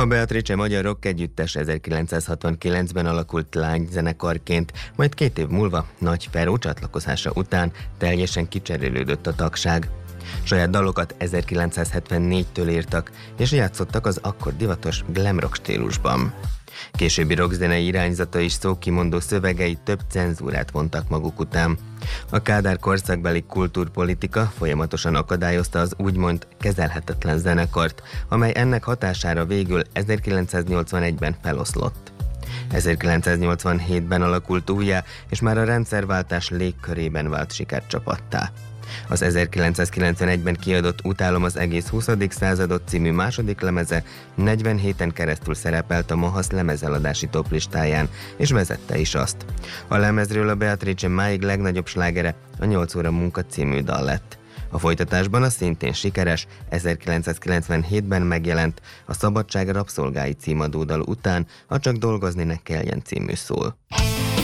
A Beatrice magyar rock együttes 1969-ben alakult lányzenekarként, majd 2 év múlva Nagy Feró csatlakozása után teljesen kicserélődött a tagság. Saját dalokat 1974-től írtak, és játszottak az akkor divatos glam rock stílusban. Későbbi rockzenei irányzata és szókimondó szövegei több cenzúrát vontak maguk után. A Kádár korszakbeli kultúrpolitika folyamatosan akadályozta az úgymond kezelhetetlen zenekart, amely ennek hatására végül 1981-ben feloszlott. 1987-ben alakult újjá, és már a rendszerváltás légkörében vált sikercsapattá. Az 1991-ben kiadott Utálom az egész 20. századot című második lemeze 40 héten keresztül szerepelt a Mahasz lemezeladási toplistáján, és vezette is azt. A lemezről a Beatrice máig legnagyobb slágere a 8 óra munka című dal lett. A folytatásban a szintén sikeres 1997-ben megjelent a Szabadság rabszolgái címadó dal után a Csak dolgozni ne kelljen című szól.